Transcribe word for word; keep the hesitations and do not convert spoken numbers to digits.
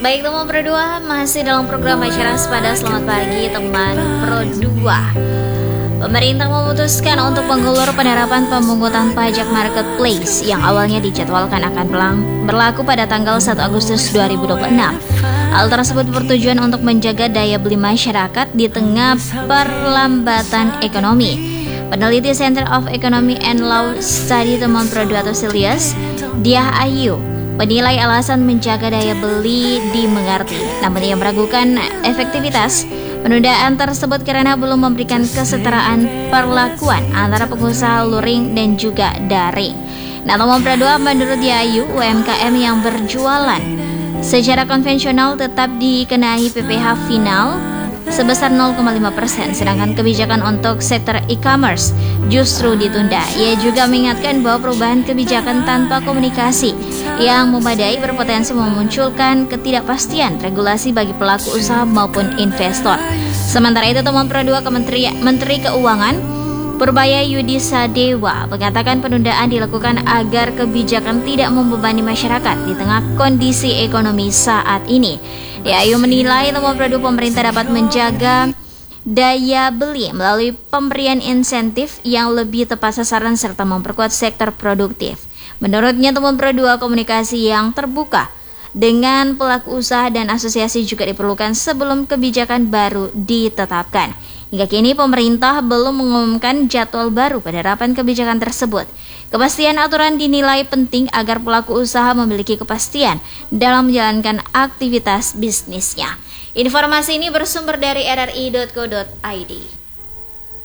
Baik teman Pro dua, masih dalam program Acara Sepada. Selamat pagi teman Pro dua. Pemerintah memutuskan untuk mengulur penerapan pemungutan pajak marketplace yang awalnya dijadwalkan akan berlaku pada tanggal satu Agustus dua ribu dua puluh enam. Hal tersebut bertujuan untuk menjaga daya beli masyarakat di tengah perlambatan ekonomi. Peneliti Center of Economy and Law Study teman Pro dua atau Silius, Diah Ayu, menilai alasan menjaga daya beli dimengerti, namun ia meragukan efektivitas penundaan tersebut karena belum memberikan kesetaraan perlakuan antara pengusaha luring dan juga daring. Nah, nomor dua, menurut Yayu, U M K M yang berjualan secara konvensional tetap dikenai P P H final sebesar nol koma lima persen, sedangkan kebijakan untuk sektor e-commerce justru ditunda. Ia juga mengingatkan bahwa perubahan kebijakan tanpa komunikasi yang memadai berpotensi memunculkan ketidakpastian regulasi bagi pelaku usaha maupun investor. Sementara itu, teman Pro dua, Kementeri Menteri Keuangan Purbaya Yudhisa Dewa mengatakan penundaan dilakukan agar kebijakan tidak membebani masyarakat di tengah kondisi ekonomi saat ini. Ayu menilai teman Pro dua, pemerintah dapat menjaga daya beli melalui pemberian insentif yang lebih tepat sasaran serta memperkuat sektor produktif. Menurutnya, teman Pro dua, komunikasi yang terbuka dengan pelaku usaha dan asosiasi juga diperlukan sebelum kebijakan baru ditetapkan. Hingga kini pemerintah belum mengumumkan jadwal baru penerapan kebijakan tersebut. Kepastian aturan dinilai penting agar pelaku usaha memiliki kepastian dalam menjalankan aktivitas bisnisnya. Informasi ini bersumber dari r r i titik co titik i d.